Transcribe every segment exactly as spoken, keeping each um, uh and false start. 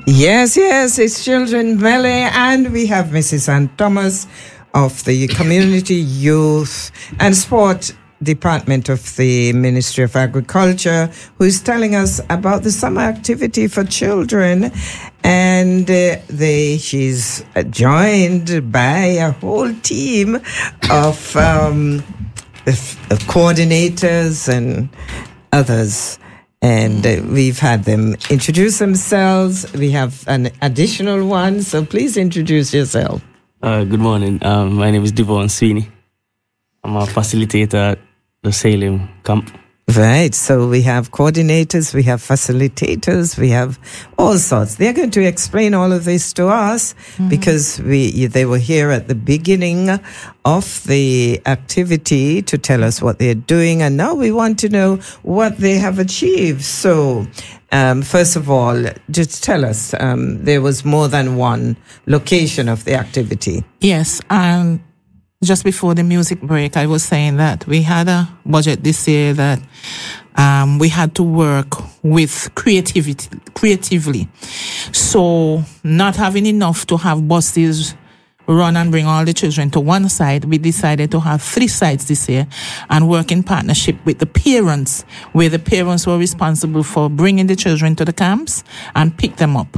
Yes, yes, it's Children Melee, and we have Missus Ann Thomas of the Community Youth and Sport Department of the Ministry of Agriculture, who is telling us about the summer activity for children. And uh, they, she's joined by a whole team of, um, of, of coordinators and others. And uh, we've had them introduce themselves. We have an additional one, so please introduce yourself. Uh, good morning. Um, my name is Devon Sweeney. I'm a facilitator at the Salem camp. Right, so we have coordinators, we have facilitators, we have all sorts. They're going to explain all of this to us mm-hmm. because we they were here at the beginning of the activity to tell us what they're doing, and now we want to know what they have achieved. So, um, first of all, just tell us, um, there was more than one location of the activity. Yes, and um just before the music break, I was saying that we had a budget this year that um, we had to work with creativity, creatively. So not having enough to have buses run and bring all the children to one side, we decided to have three sites this year and work in partnership with the parents, where the parents were responsible for bringing the children to the camps and pick them up.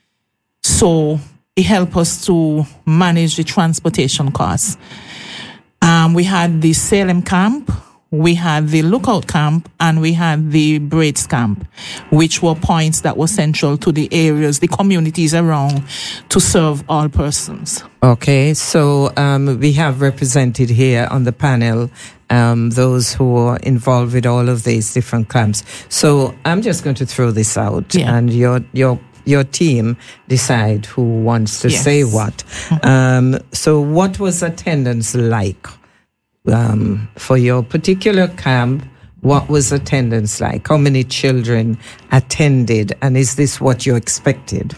So it helped us to manage the transportation costs. Um, we had the Salem camp, we had the Lookout camp, and we had the Braids camp, which were points that were central to the areas, the communities around, to serve all persons. Okay, so um, we have represented here on the panel um, those who are involved with all of these different camps. So I'm just going to throw this out, yeah. and your your your team decide who wants to yes. say what. Mm-hmm. Um, so what was attendance like um, for your particular camp? What was attendance like? How many children attended? And is this what you expected?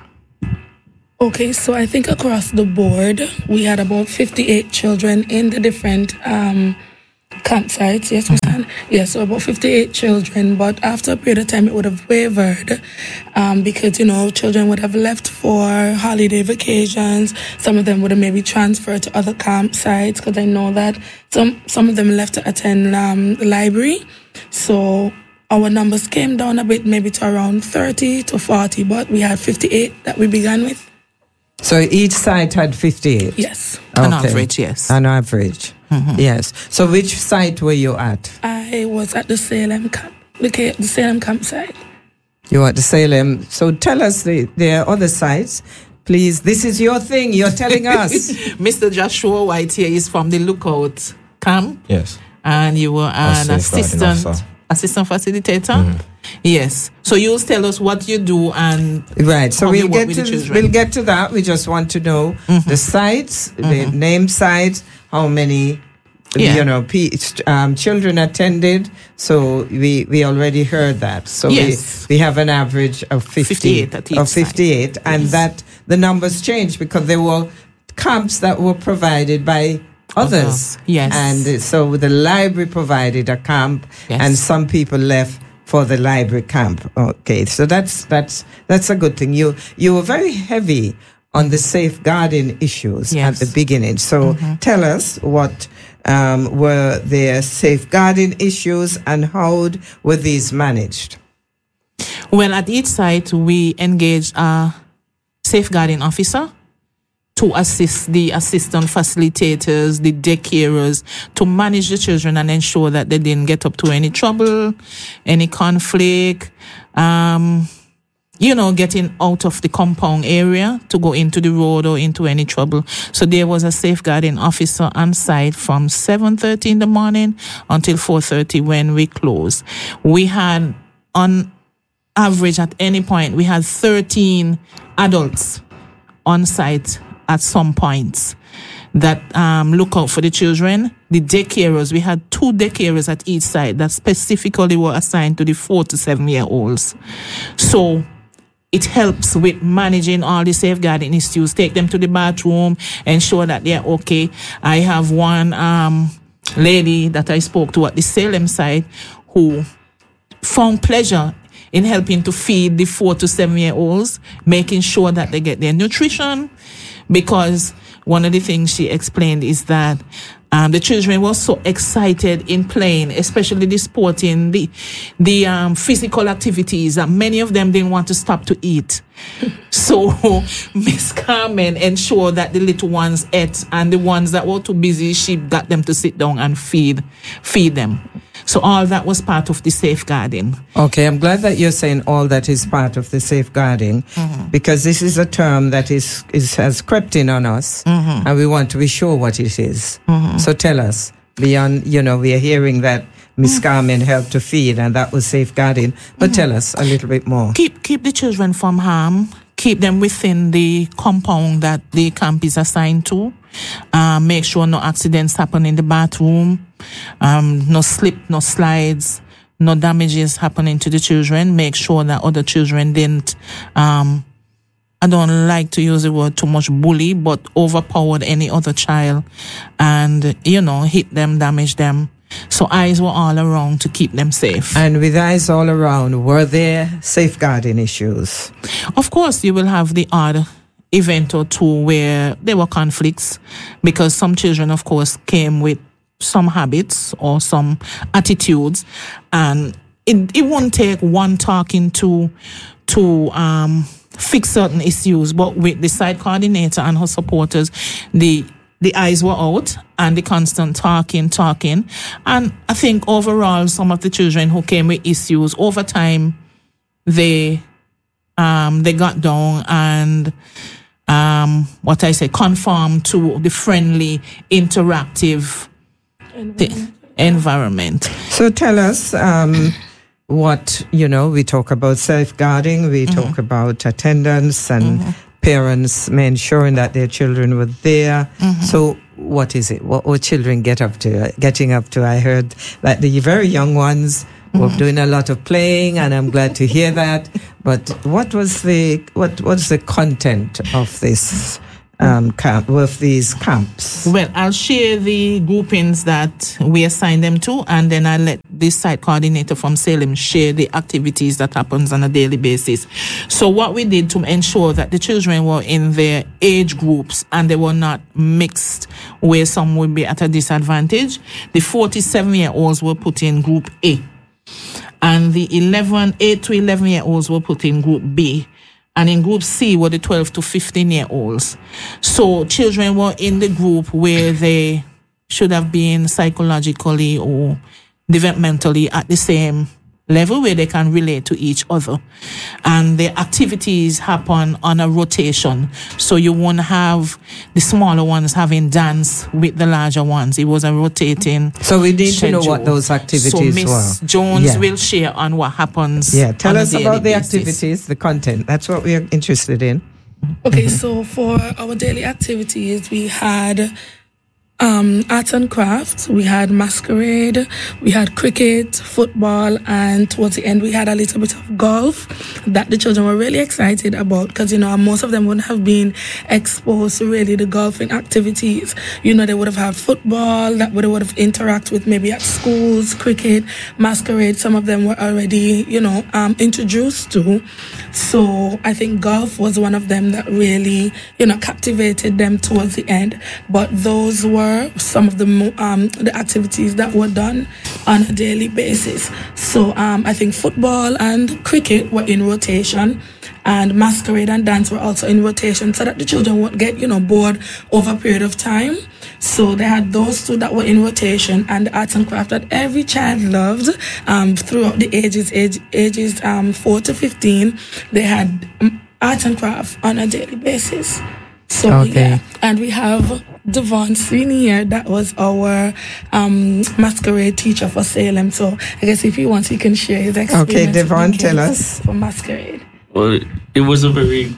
Okay, so I think across the board, we had about fifty-eight children in the different um, campsites. Yes, Miz Ann? Yes, so about fifty-eight children, but after a period of time, it would have wavered um, because, you know, children would have left for holiday vacations. Some of them would have maybe transferred to other campsites because I know that some, some of them left to attend um, the library. So our numbers came down a bit, maybe to around thirty to forty, but we had fifty-eight that we began with. So each site had fifty-eight? Yes. Okay. On average, yes. On average, mm-hmm. yes. So which site were you at? I was at the Salem camp, the, the Salem campsite. You were at the Salem. So tell us the, the other sites, please. This is your thing. You're telling us. Mister Joshua White here is from the Lookout camp. Yes. And you were an assistant, assistant facilitator. Mm-hmm. Yes. So you'll tell us what you do and right. So we'll get to the we'll get to that. We just want to know mm-hmm. the sites, mm-hmm. the name sites, how many yeah. you know p- um, children attended. So we, we already heard that. So yes. we, we have an average of fifty fifty-eight at each of fifty-eight, site. and yes. that the numbers changed because there were camps that were provided by others. Uh-huh. Yes. And so the library provided a camp, yes. and some people left for the library camp. Okay, so that's that's that's a good thing. You you were very heavy on the safeguarding issues yes. at the beginning. So mm-hmm. tell us what um, were their safeguarding issues and how were these managed? Well, at each site we engaged a safeguarding officer to assist the assistant facilitators, the daycarers, to manage the children and ensure that they didn't get up to any trouble, any conflict, um, you know, getting out of the compound area to go into the road or into any trouble. So there was a safeguarding officer on site from seven thirty in the morning until four thirty when we closed. We had, on average at any point, we had thirteen adults on site at some points that um, look out for the children. The daycarers, we had two daycarers at each site that specifically were assigned to the four to seven year olds. So it helps with managing all the safeguarding issues, take them to the bathroom, ensure that they're okay. I have one um, lady that I spoke to at the Salem site who found pleasure in helping to feed the four to seven year olds, making sure that they get their nutrition, because one of the things she explained is that um, the children were so excited in playing, especially the sporting, the the um, physical activities, that many of them didn't want to stop to eat. So Miss Carmen ensured that the little ones ate, and the ones that were too busy, she got them to sit down and feed feed them. So all that was part of the safeguarding. Okay, I'm glad that you're saying all that is part of the safeguarding, mm-hmm. because this is a term that is, is has crept in on us, mm-hmm. and we want to be sure what it is. Mm-hmm. So tell us, beyond, you know, we are hearing that Miss mm-hmm. Carmen helped to feed, and that was safeguarding, but mm-hmm. tell us a little bit more. Keep keep the children from harm, keep them within the compound that the camp is assigned to. Uh, make sure no accidents happen in the bathroom, um, no slip, no slides, no damages happening to the children. Make sure that other children didn't, um, I don't like to use the word too much bully, but overpowered any other child and, you know, hit them, damage them. So eyes were all around to keep them safe. And with eyes all around, were there safeguarding issues? Of course, you will have the odd event or two where there were conflicts, because some children, of course, came with some habits or some attitudes, and it, it won't take one talking to to um, fix certain issues. But with the site coordinator and her supporters, the the eyes were out and the constant talking, talking. And I think overall, some of the children who came with issues, over time, they um, they got down and Um, what I say, conform to the friendly, interactive environment. Th- environment. So tell us um, what, you know, we talk about safeguarding, we mm-hmm. talk about attendance and mm-hmm. parents ensuring that their children were there. Mm-hmm. So what is it? What were children get up to? Getting up to? I heard that the very young ones were mm-hmm. doing a lot of playing, and I'm glad to hear that. But what was the what was the content of this um, camp, with these camps? Well, I'll share the groupings that we assign them to, and then I'll let the site coordinator from Salem share the activities that happens on a daily basis. So what we did to ensure that the children were in their age groups and they were not mixed where some would be at a disadvantage, the forty-seven-year-olds were put in Group A. And the eleven, eight to eleven year olds were put in Group B. And in Group C were the twelve to fifteen year olds. So children were in the group where they should have been psychologically or developmentally at the same level, where they can relate to each other. And the activities happen on a rotation. So you won't have the smaller ones having dance with the larger ones. It was a rotating So we need schedule. to know what those activities so Miss were. Jones yeah. will share on what happens. Yeah, tell on us a daily about the basis. activities, the content. That's what we are interested in. Okay, so for our daily activities, we had Um, arts and crafts, we had masquerade, we had cricket, football, and towards the end we had a little bit of golf that the children were really excited about, because, you know, most of them wouldn't have been exposed to really the golfing activities. You know, they would have had football that would have, would have interacted with maybe at schools, cricket, masquerade. Some of them were already, you know, um, introduced to. So I think golf was one of them that really, you know, captivated them towards the end. But those were some of the um, the activities that were done on a daily basis. So um, I think football and cricket were in rotation, and masquerade and dance were also in rotation, so that the children won't get, you know, bored over a period of time. So they had those two that were in rotation, and the arts and craft that every child loved um, throughout the ages, age, ages um, four to fifteen. They had um, arts and craft on a daily basis. So okay. yeah, and we have Devon Sweeney here, that was our um, masquerade teacher for Salem. So I guess if he wants, he can share his experience. Okay, Devon, tell us. For masquerade. Well, it was a very,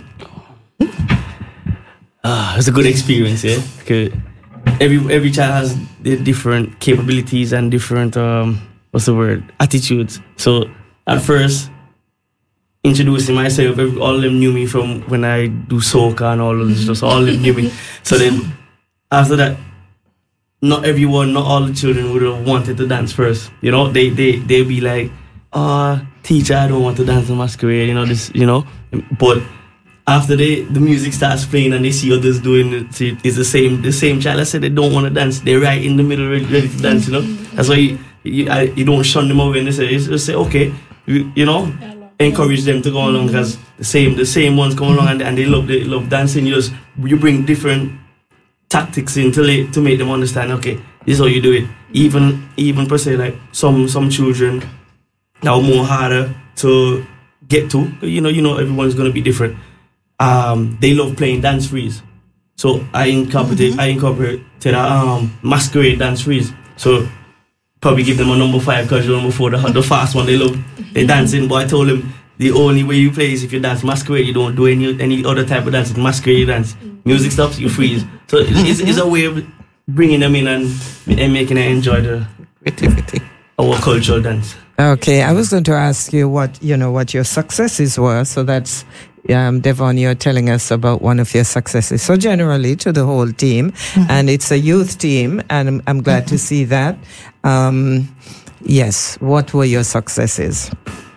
uh, it was a good experience, yeah. Because every every child has their different capabilities and different um, what's the word, attitudes. So at first, introducing myself, all of them knew me from when I do soca and all of this stuff. So all of them knew me. So then after that, not everyone, not all the children would have wanted to dance first. You know, they they they'd be like, "Ah, oh, teacher, I don't want to dance in masquerade, you know, this, you know. But after they, the music starts playing and they see others doing it, it's the same, the same child. I said they don't want to dance. They're right in the middle, ready, ready to dance, you know. That's why you, you, I, you don't shun them away and they say, you just say, okay, you, you know, encourage them to go along because the same, the same ones come along and, and they love, they love dancing. You just, you bring different tactics in to, lay, to make them understand, okay, this is how you do it. Even, even per se, like some, some children that are more harder to get to, you know, you know, everyone's going to be different. Um, they love playing dance freeze. So I incorporate, mm-hmm. I incorporate to the um, masquerade dance freeze. So probably give them a number five because you're number four, the, the fast one they love. They dancing, but I told them the only way you play is if you dance masquerade. You don't do any any other type of dance. It's masquerade dance. Music stops, you freeze. So it's, it's a way of bringing them in and, and making them enjoy the creativity, our cultural dance. Okay, I was going to ask you what you know what your successes were. So that's um, Devon, you're telling us about one of your successes. So generally to the whole team, mm-hmm. and it's a youth team, and I'm, I'm glad mm-hmm. to see that. Um, yes, what were your successes?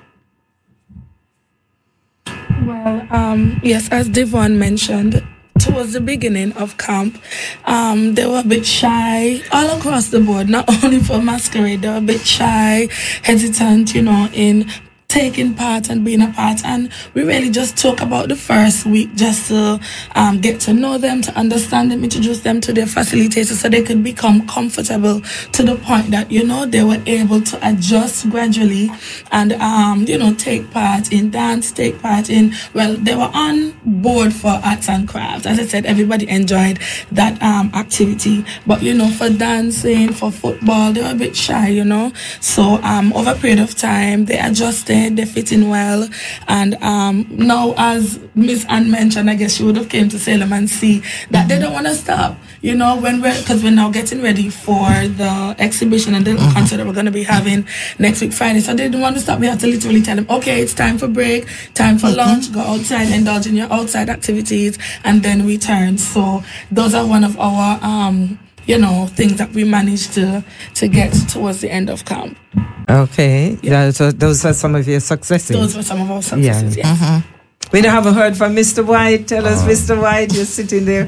Well, um, yes, as Devon mentioned, towards the beginning of camp, um, they were a bit shy all across the board, not only for masquerade, they were a bit shy, hesitant, you know, in taking part and being a part. And we really just talk about the first week just to um, get to know them, to understand them, introduce them to their facilitators so they could become comfortable to the point that, you know, they were able to adjust gradually and, um, you know, take part in dance, take part in, well, they were on board for arts and crafts. As I said, everybody enjoyed that um, activity. But, you know, for dancing, for football, they were a bit shy, you know. So um, over a period of time, they adjusted. They fit in well, and um, now, as Miss Ann mentioned, I guess she would have came to Salem and see that they don't want to stop. You know, when we're because we're now getting ready for the exhibition and the mm-hmm. concert that we're going to be having next week Friday. So they don't want to stop. We have to literally tell them, okay, it's time for break, time for mm-hmm. lunch, go outside, indulge in your outside activities, and then return. So those are one of our um. you know, things that we managed to to get towards the end of camp. Okay, yeah. So those are some of your successes. Those were some of our successes. Yeah. Yes. Mm-hmm. We haven't heard from Mister White. Tell us, uh, Mister White, you're sitting there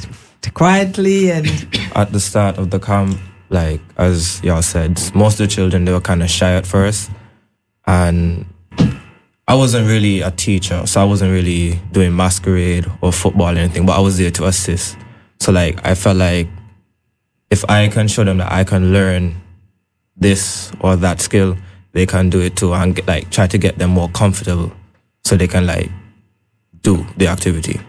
quietly and. At the start of the camp, like as y'all said, most of the children they were kind of shy at first, and I wasn't really a teacher, so I wasn't really doing masquerade or football or anything, but I was there to assist. So like I felt like. If I can show them that I can learn this or that skill, they can do it too, and get, like try to get them more comfortable so they can like do the activity.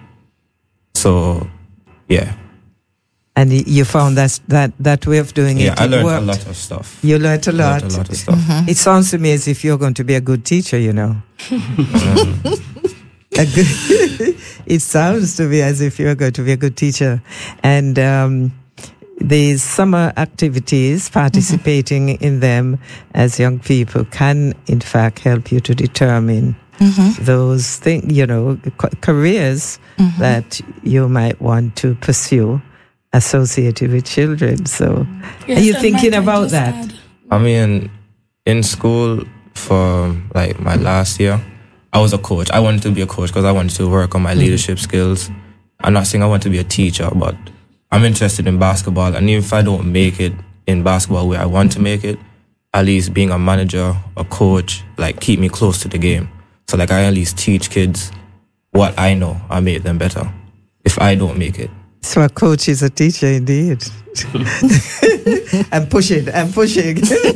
So, yeah. And you found that that, that way of doing yeah, it. Yeah, I learned worked. a lot of stuff. You learned a lot. I learned a lot of stuff. Mm-hmm. It sounds to me as if you're going to be a good teacher, you know. um. a good it sounds to me as if you're going to be a good teacher. And um, these summer activities, participating mm-hmm. in them as young people can, in fact, help you to determine mm-hmm. those things, you know, careers mm-hmm. that you might want to pursue associated with children. So, yes, are you thinking about that? Add. I mean, in school for like my last year, I was a coach. I wanted to be a coach because I wanted to work on my mm-hmm. leadership skills. I'm not saying I want to be a teacher, but I'm interested in basketball, and even if I don't make it in basketball where I want to make it, at least being a manager, a coach, like keep me close to the game. So like I at least teach kids what I know, I make them better if I don't make it. So a coach is a teacher indeed. I'm pushing, I'm pushing.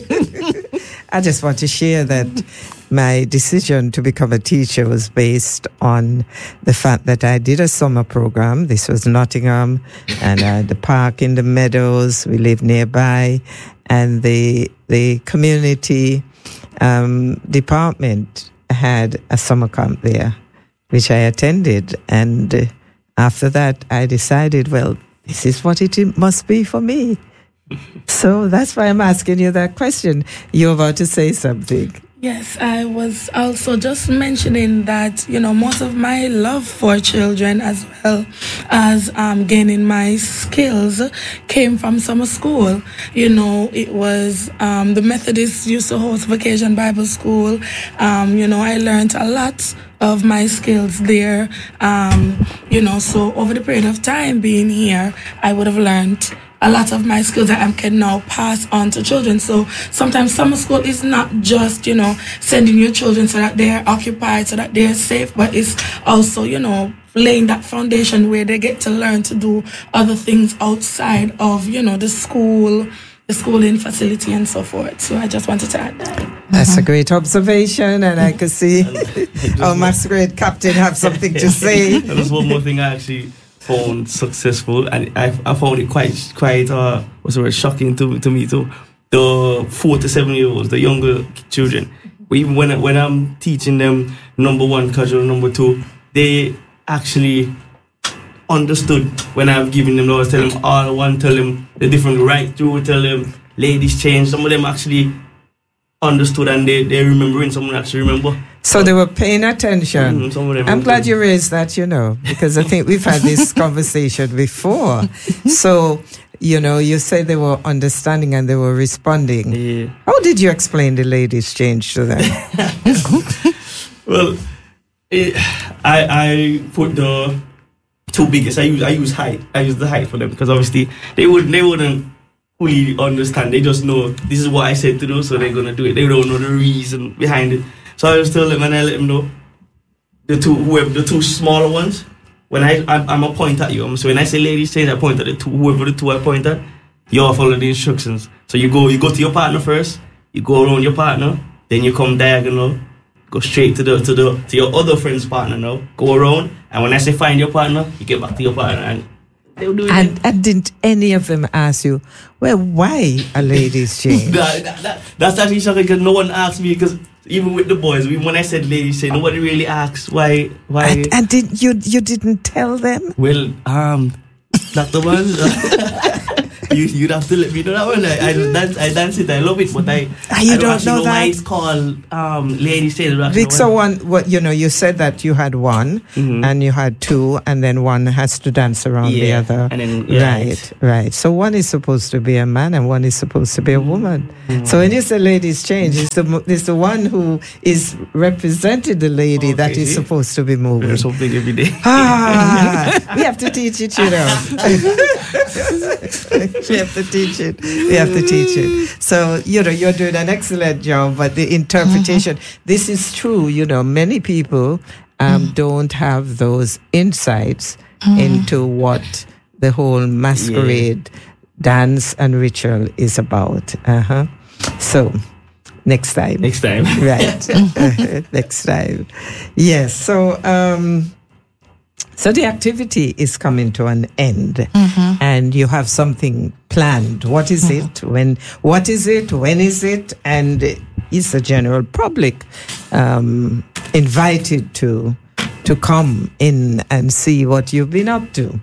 I just want to share that my decision to become a teacher was based on the fact that I did a summer program. This was Nottingham, and I had the park in the meadows. We lived nearby, and the the community um, department had a summer camp there, which I attended. And uh, after that, I decided, well, this is what it must be for me. So that's why I'm asking you that question. You're about to say something. Yes, I was also just mentioning that, you know, most of my love for children as well as um, gaining my skills came from summer school. You know, it was um, the Methodist used to host Vacation Bible School. Um, you know, I learned a lot of my skills there. Um, you know, so over the period of time being here, I would have learned a lot of my skills that I can now pass on to children. So sometimes summer school is not just, you know, sending your children so that they're occupied, so that they're safe, but it's also, you know, laying that foundation where they get to learn to do other things outside of, you know, the school, the schooling facility and so forth. So I just wanted to add that. That's a great observation, and I could see our masquerade captain have something to say. And there's one more thing I actually found successful, and I, I found it quite quite uh what's the word, shocking to to me too. The four to seven year olds, the younger children, even when when I'm teaching them number one casual, number two, they actually understood when I've given them. I was telling them all one, tell them the different right through, tell them ladies change. Some of them actually understood, and they they remembering. Someone actually remember. So they were paying attention. Mm-hmm, some of them I'm glad remember. you raised that, you know, because I think we've had this conversation before. So, you know, you said they were understanding and they were responding. Yeah. How did you explain the ladies' change to them? Well, it, I I put the two biggest. I use I use height. I use the height for them because obviously they would they wouldn't fully understand. They just know this is what I said to do, so they're gonna do it. They don't know the reason behind it. So I just tell them, and I let them know the two whoever the two smaller ones. When I I'm, I'm a point at you. So when I say ladies change, I point at the two whoever the two I point at. You all follow the instructions. So you go you go to your partner first. You go around your partner, then you come diagonal. Go straight to the to the to your other friend's partner now. Go around, and when I say find your partner, you get back to your partner, and they'll do it. And, and didn't any of them ask you, well, why a ladies' change? that, that, that, that's actually shocking because no one asked me. Because even with the boys, we, when I said ladies' change, nobody really asked why. Why? And, and did you you didn't tell them? Well, um, Doctor Man, you you'd have to let me know that one. I I dance, I dance it. I love it, but I Ah, you I don't don't actually know know, why that? it's called um ladies' change. I don't actually Vic, know so why. one, what you know, you said that you had one, Mhm. and you had two, and then one has to dance around the Yeah, other. and then- yeah, right, right. So one is supposed to be a man, and one is supposed to be a woman. So when you say ladies change, it's the mo- it's the one who is representing the lady that Okay, is see? supposed to be moving. Learn something every day. Ah, we have to teach it, you know. we have to teach it. We have to teach it. So, you know, you're doing an excellent job, but the interpretation, this is true, you know, many people um, don't have those insights into what the whole masquerade dance and ritual is about. Uh-huh. So, next time. Next time. Right. Next time. Yes. So, um, so the activity is coming to an end, and you have something planned. What is it? When? What is it? When is it? And is the general public um, invited to to come in and see what you've been up to?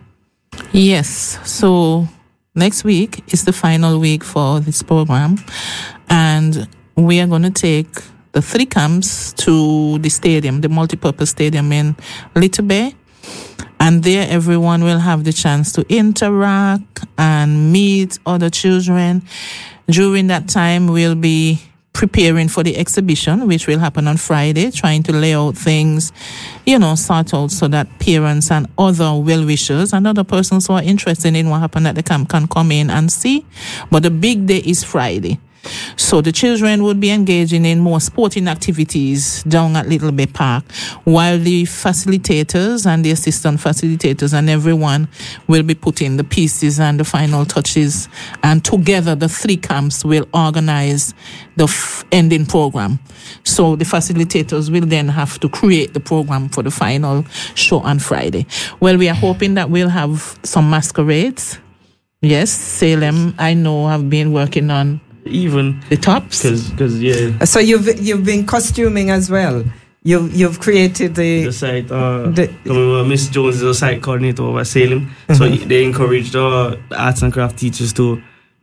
Yes. So next week is the final week for this program, and we are going to take the three camps to the stadium, the multipurpose stadium in Little Bay. And there everyone will have the chance to interact and meet other children. During that time, we'll be preparing for the exhibition, which will happen on Friday, trying to lay out things, you know, sort out so that parents and other well-wishers and other persons who are interested in what happened at the camp can come in and see. But the big day is Friday. So the children would be engaging in more sporting activities down at Little Bay Park, while the facilitators and the assistant facilitators and everyone will be putting the pieces and the final touches. And together, the three camps will organize the f- ending program. So the facilitators will then have to create the program for the final show on Friday. Well, we are hoping that we'll have some masquerades. Yes, Salem, I know, have been working on Even the tops. because yeah, So you've you've been costuming as well. You've you've created the, the site. Uh, the uh, Miss Jones is a site coordinator over at Salem, so they encouraged uh, the arts and craft teachers to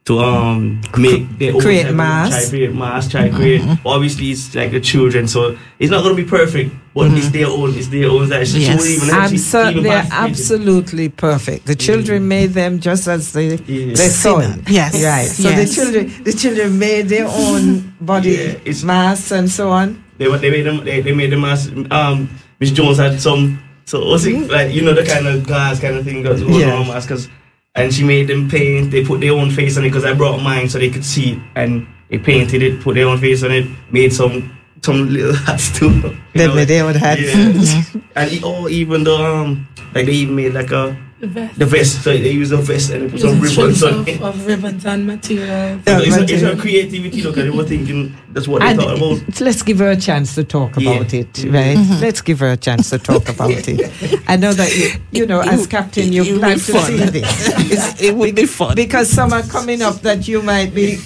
to um make their own Create type of- masks. try create masks, try create. Obviously, it's like the children, so it's not gonna be perfect, but it's their own. It's their own. Like, she- she Yes. won't even- I'm she- certain even they're participated. absolutely perfect. The children made them just as they Yeah. they saw it. Yes. Right. So Yes. the children the children made their own body Yeah, it's- masks and so on. They wa- they made them. They, they made them as um. Miss Jones had some. So was it like you know the kind of glass kind of thing that goes Yeah. on mask, 'cause- and she made them paint. They put their own face on it because I brought mine so they could see it, and they painted it, put their own face on it, made some some little hats too. you They know, made their own hats. Yeah. and it, oh, even the um, like they even made like a The vest. the vest. So they use a vest and they put Using some ribbons strips on of, it. of ribbons and materials. Yeah, So it's, a, it's material. a creativity. Look, they were thinking that's what they And thought about. let's give her a chance to talk Yeah. about it, right? Let's give her a chance to talk about it. I know that you, you know, as captain, you it will plan be to fun. see this. It's- It would be fun. because some are coming up that you might be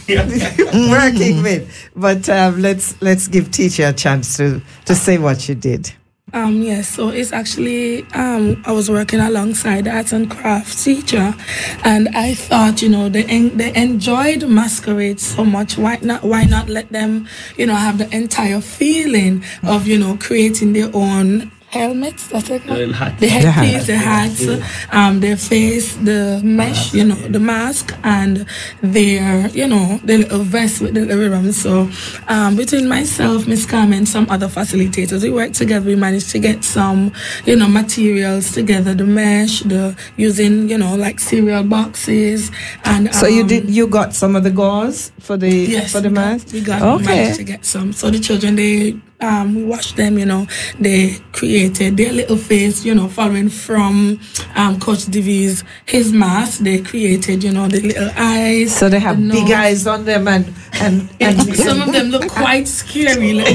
working with. But um, let's let's give teacher a chance to to say what she did. Um, yes, so it's actually, um, I was working alongside the arts and crafts teacher, and I thought, you know, they en- they enjoyed masquerade so much. Why not? Why not let them, you know, have the entire feeling of, you know, creating their own helmets? That's it. The little hat. The The hat. headpiece, the hats, um, their face, the mesh, you know, the mask, and their, you know, the little vest with the little ribbons. So, um, between myself, Miss Carmen, and some other facilitators, we worked together. We managed to get some, you know, materials together. The mesh, the using, you know, like cereal boxes, and So you um, did you got some of the gauze for the Yes, for the we got- mask? We got we Okay. managed to get some. So the children, they um we washed them, you know, they created their little face, you know, following from um Coach Divi's his mask. They created, you know, the little eyes. So they have the big nose. eyes on them and and, and Some of them look quite scary, like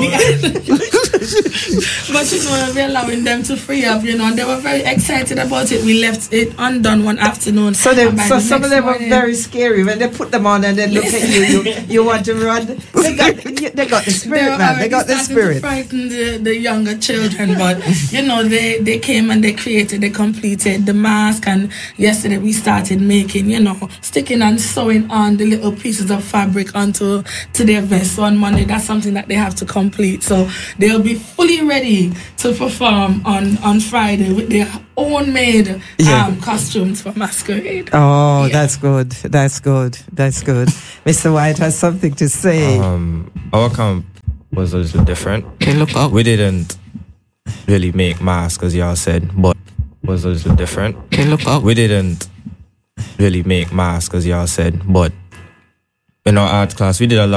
but you know, we're allowing them to free up, you know, and they were very excited about it. We left it undone one afternoon. So, they, and by so the some of next them morning- are very scary when they put them on and they look at you. You, you want to run. They got, they got the spirit, were man. They already got the starting to spirit. frighten the, the younger children, but you know they they came and they created, they completed the mask, and yesterday we started making, you know, sticking and sewing on the little pieces of fabric onto to their vest. So on Monday, that's something that they have to complete. So they'll be fully ready to perform on on Friday with their own made Yeah. um, costumes for masquerade. Oh, Yeah. that's good. That's good. That's good. Mister White has something to say. Um, our camp was a little different. Okay, look up. We didn't really make masks, as y'all said, but was a little different. Okay, look up. We didn't really make masks, as y'all said, but in our art class, we did a lot.